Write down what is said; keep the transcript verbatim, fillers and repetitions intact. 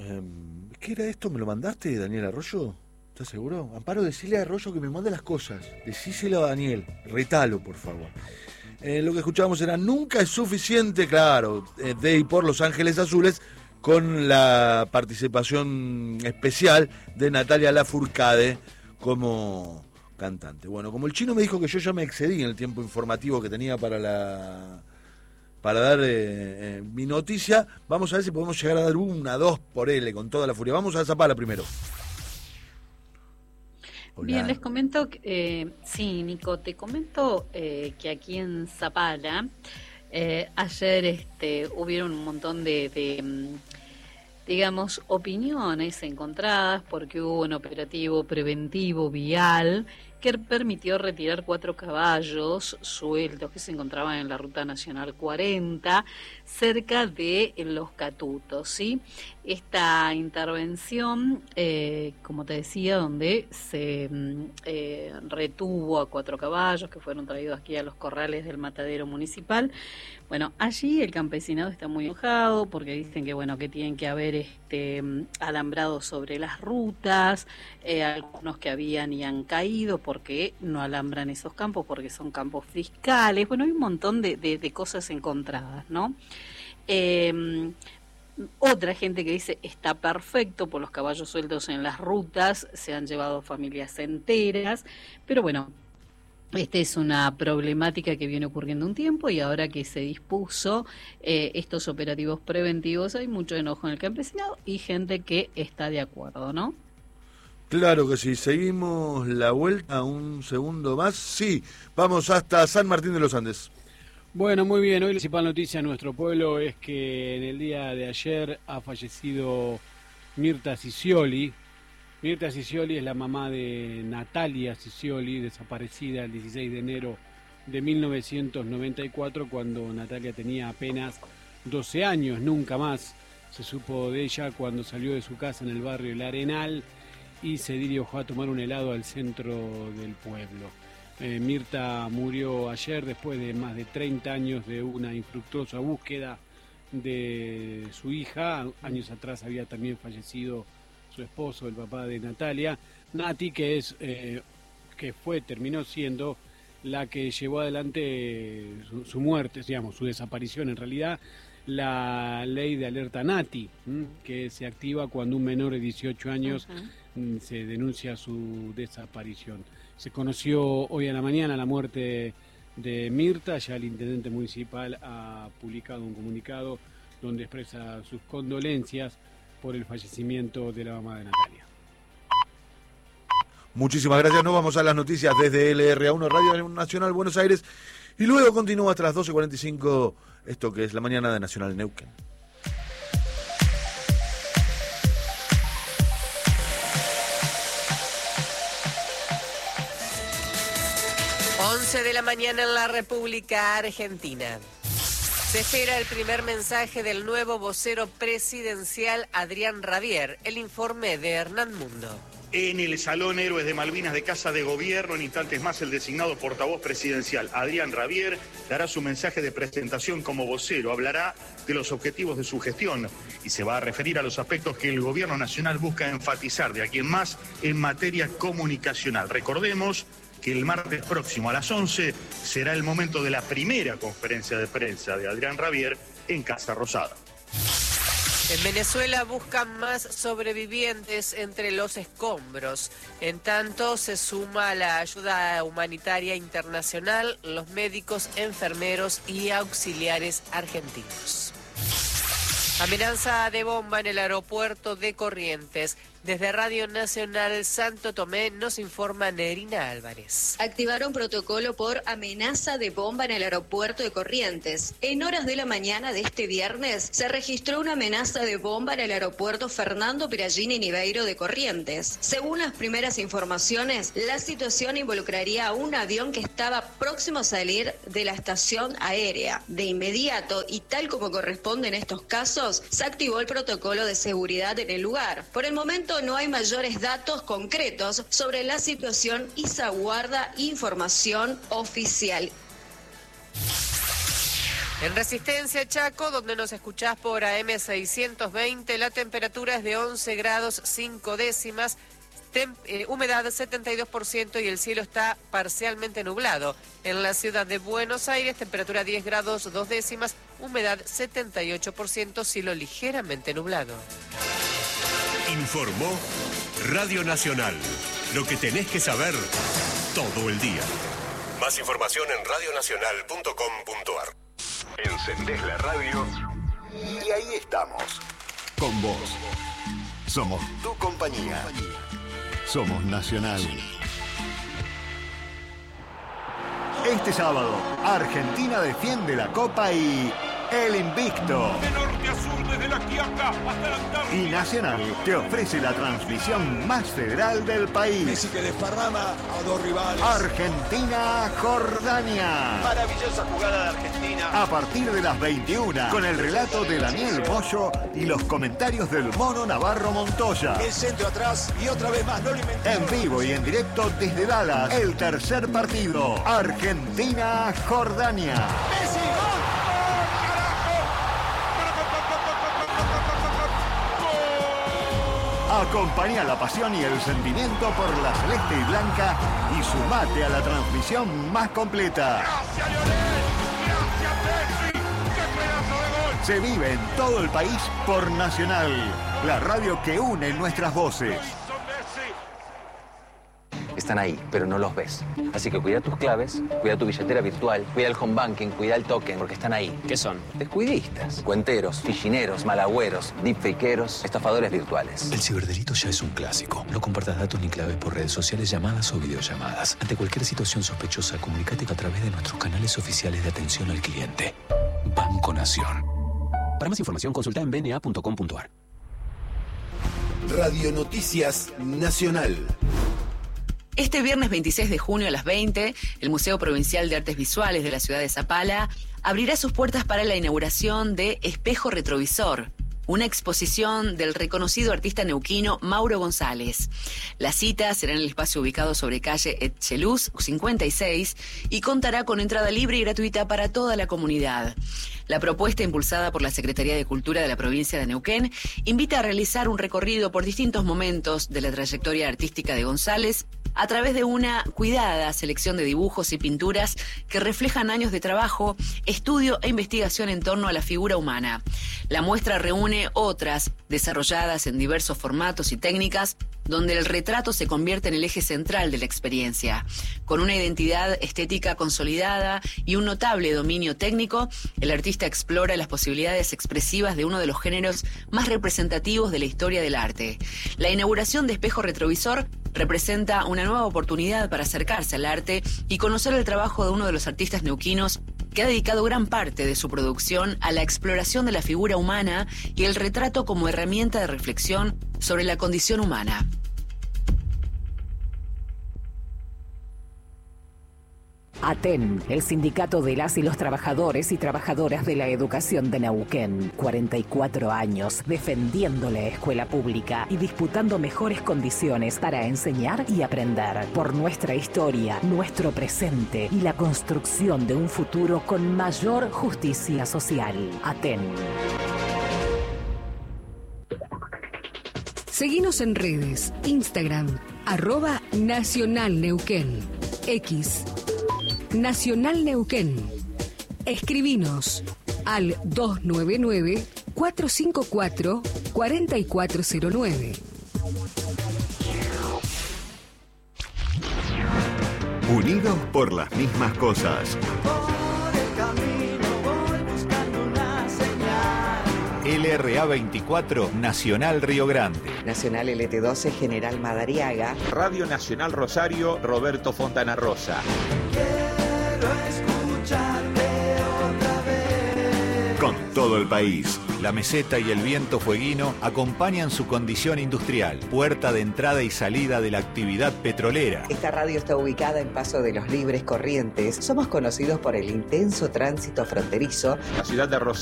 Eh, ¿Qué era esto? ¿Me lo mandaste, Daniel Arroyo? ¿Estás seguro? Amparo, decile a Arroyo que me mande las cosas. Decíselo a Daniel. Retalo, por favor. Eh, lo que escuchábamos era Nunca es suficiente, claro, eh, de y por Los Ángeles Azules, con la participación especial de Natalia Lafourcade como cantante. Bueno, como el chino me dijo que yo ya me excedí en el tiempo informativo que tenía para la para dar eh, eh, mi noticia, vamos a ver si podemos llegar a dar una, dos por L con toda la furia. Vamos a Zapala primero. Hola. Bien, les comento, eh, sí, Nico, te comento eh, que aquí en Zapala eh, ayer este, hubieron un montón de, de, digamos, opiniones encontradas porque hubo un operativo preventivo vial que permitió retirar cuatro caballos sueltos que se encontraban en la Ruta Nacional cuarenta, cerca de Los Catutos, ¿sí? Esta intervención, eh, como te decía, donde se eh, retuvo a cuatro caballos que fueron traídos aquí a los corrales del matadero municipal. Bueno, allí el campesinado está muy enojado porque dicen que, bueno, que tienen que haber este alambrado sobre las rutas, eh, algunos que habían y han caído porque no alambran esos campos, porque son campos fiscales. Bueno, hay un montón de, de, de cosas encontradas, ¿no? Eh, otra gente que dice está perfecto por los caballos sueltos en las rutas, se han llevado familias enteras, pero bueno, esta es una problemática que viene ocurriendo un tiempo y ahora que se dispuso eh, estos operativos preventivos hay mucho enojo en el campesinado y gente que está de acuerdo, ¿no? Claro que sí, seguimos la vuelta un segundo más, sí, vamos hasta San Martín de los Andes. Bueno, muy bien, hoy la principal noticia de nuestro pueblo es que en el día de ayer ha fallecido Mirta Cicioli. Mirta Cicioli es la mamá de Natalia Cicioli, desaparecida el dieciséis de enero de mil novecientos noventa y cuatro, cuando Natalia tenía apenas doce años, nunca más se supo de ella cuando salió de su casa en el barrio El Arenal y se dirigió a tomar un helado al centro del pueblo. Eh, Mirta murió ayer después de más de treinta años de una infructuosa búsqueda de su hija. Años atrás había también fallecido su esposo, el papá de Natalia, Nati, que es eh, que fue, terminó siendo la que llevó adelante su, su muerte, digamos, su desaparición en realidad, la ley de alerta Nati, ¿m? que se activa cuando un menor de dieciocho años uh-huh. se denuncia su desaparición. Se conoció hoy a la mañana la muerte de Mirta, ya el intendente municipal ha publicado un comunicado donde expresa sus condolencias por el fallecimiento de la mamá de Natalia. Muchísimas gracias, nos vamos a las noticias desde L R A uno Radio Nacional Buenos Aires y luego continúa hasta las doce cuarenta y cinco esto que es la mañana de Nacional Neuquén. once de la mañana en la República Argentina. Se espera el primer mensaje del nuevo vocero presidencial Adrián Rabier. El informe de Hernán Mundo. En el Salón Héroes de Malvinas de Casa de Gobierno, en instantes más, el designado portavoz presidencial Adrián Rabier dará su mensaje de presentación como vocero. Hablará de los objetivos de su gestión y se va a referir a los aspectos que el Gobierno Nacional busca enfatizar de aquí en más en materia comunicacional. Recordemos que el martes próximo a las once será el momento de la primera conferencia de prensa de Adrián Rabier en Casa Rosada. En Venezuela buscan más sobrevivientes entre los escombros. En tanto, se suma la ayuda humanitaria internacional, los médicos, enfermeros y auxiliares argentinos. Amenaza de bomba en el aeropuerto de Corrientes. Desde Radio Nacional Santo Tomé nos informa Nerina Álvarez. Activaron protocolo por amenaza de bomba en el aeropuerto de Corrientes. En horas de la mañana de este viernes se registró una amenaza de bomba en el aeropuerto Fernando Piragini Niveiro de Corrientes. Según las primeras informaciones, la situación involucraría a un avión que estaba próximo a salir de la estación aérea. De inmediato, y tal como corresponde en estos casos, se activó el protocolo de seguridad en el lugar. Por el momento no hay mayores datos concretos sobre la situación y se aguarda información oficial. En Resistencia, Chaco, donde nos escuchás por A M seiscientos veinte, la temperatura es de once grados cinco décimas, tem, eh, humedad setenta y dos por ciento y el cielo está parcialmente nublado. En la ciudad de Buenos Aires, temperatura diez grados dos décimas, humedad setenta y ocho por ciento, cielo ligeramente nublado. Informó Radio Nacional. Lo que tenés que saber todo el día. Más información en radio nacional punto com punto a r. Encendés la radio y ahí estamos. Con vos. Somos tu compañía. Somos Nacional. Este sábado, Argentina defiende la Copa y el invicto. De norte a sur, desde la Quiaca hasta la Antártida. Y Nacional te ofrece la transmisión más federal del país. Messi que desparrama a dos rivales. Argentina-Jordania. Maravillosa jugada de Argentina. A partir de las veintiuna, con el relato de Daniel Bollo y los comentarios del Mono Navarro Montoya. El centro atrás y otra vez más, no lo inventemos. En vivo y en directo desde Dallas, el tercer partido. Argentina-Jordania. Messi, gol. Acompaña la pasión y el sentimiento por la celeste y blanca y sumate a la transmisión más completa. Gracias, Lionel. Gracias, Messi. ¡Qué pedazo de gol! Se vive en todo el país por Nacional, la radio que une nuestras voces. Están ahí, pero no los ves. Así que cuida tus claves, cuida tu billetera virtual, cuida el home banking, cuida el token, porque están ahí. ¿Qué son? Descuidistas, cuenteros, fichineros, malagüeros, deepfakeros, estafadores virtuales. El ciberdelito ya es un clásico. No compartas datos ni claves por redes sociales, llamadas o videollamadas. Ante cualquier situación sospechosa, comunícate a través de nuestros canales oficiales de atención al cliente. Banco Nación. Para más información, consulta en b n a punto com punto a r. Radio Noticias Nacional. Este viernes veintiséis de junio a las veinte, el Museo Provincial de Artes Visuales de la ciudad de Zapala abrirá sus puertas para la inauguración de Espejo Retrovisor, una exposición del reconocido artista neuquino Mauro González. La cita será en el espacio ubicado sobre calle Etcheluz cincuenta y seis y contará con entrada libre y gratuita para toda la comunidad. La propuesta, impulsada por la Secretaría de Cultura de la provincia de Neuquén, invita a realizar un recorrido por distintos momentos de la trayectoria artística de González a través de una cuidada selección de dibujos y pinturas que reflejan años de trabajo, estudio e investigación en torno a la figura humana. La muestra reúne otras desarrolladas en diversos formatos y técnicas, donde el retrato se convierte en el eje central de la experiencia. Con una identidad estética consolidada y un notable dominio técnico, el artista explora las posibilidades expresivas de uno de los géneros más representativos de la historia del arte. La inauguración de Espejo Retrovisor representa una nueva oportunidad para acercarse al arte y conocer el trabajo de uno de los artistas neuquinos que ha dedicado gran parte de su producción a la exploración de la figura humana y el retrato como herramienta de reflexión sobre la condición humana. ATEN, el sindicato de las y los trabajadores y trabajadoras de la educación de Neuquén. cuarenta y cuatro años defendiendo la escuela pública y disputando mejores condiciones para enseñar y aprender. Por nuestra historia, nuestro presente y la construcción de un futuro con mayor justicia social. ATEN. Seguinos en redes, Instagram, arroba Nacional Neuquén, X, Nacional Neuquén. Escribinos al dos nueve nueve, cuatro cinco cuatro, cuatro cuatro cero nueve. Unidos por las mismas cosas. L R A veinticuatro, Nacional Río Grande. Nacional L T doce, General Madariaga. Radio Nacional Rosario, Roberto Fontana Rosa. Quiero escucharte otra vez. Con todo el país, la meseta y el viento fueguino acompañan su condición industrial, puerta de entrada y salida de la actividad petrolera. Esta radio está ubicada en Paso de los Libres Corrientes. Somos conocidos por el intenso tránsito fronterizo. La ciudad de Rosario